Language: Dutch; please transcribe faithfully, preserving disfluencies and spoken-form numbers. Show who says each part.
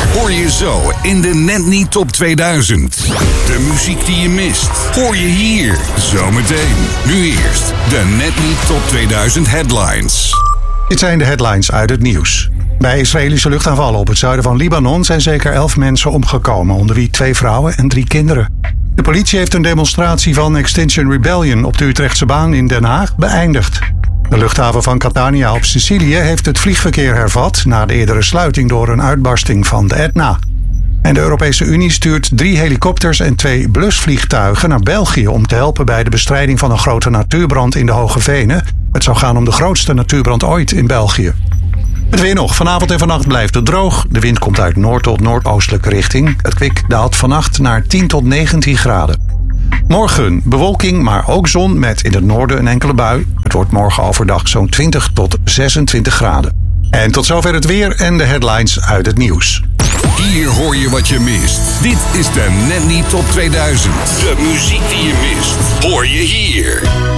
Speaker 1: hoor je zo in de Net Niet Top tweeduizend. De muziek die je mist, hoor je hier zometeen. Nu eerst de Net Niet Top tweeduizend headlines.
Speaker 2: Dit zijn de headlines uit het nieuws. Bij Israëlische luchtaanvallen op het zuiden van Libanon zijn zeker elf mensen omgekomen, onder wie twee vrouwen en drie kinderen. De politie heeft een demonstratie van Extinction Rebellion op de Utrechtse baan in Den Haag beëindigd. De luchthaven van Catania op Sicilië heeft het vliegverkeer hervat na de eerdere sluiting door een uitbarsting van de Etna. En de Europese Unie stuurt drie helikopters en twee blusvliegtuigen naar België om te helpen bij de bestrijding van een grote natuurbrand in de Hoge Venen. Het zou gaan om de grootste natuurbrand ooit in België. Het weer nog. Vanavond en vannacht blijft het droog. De wind komt uit noord tot noordoostelijke richting. Het kwik daalt vannacht naar tien tot negentien graden. Morgen bewolking, maar ook zon met in het noorden een enkele bui. Het wordt morgen overdag zo'n twintig tot zesentwintig graden. En tot zover het weer en de headlines uit het nieuws.
Speaker 1: Hier hoor je wat je mist. Dit is de Net Niet Top tweeduizend. De muziek die je mist, hoor je hier.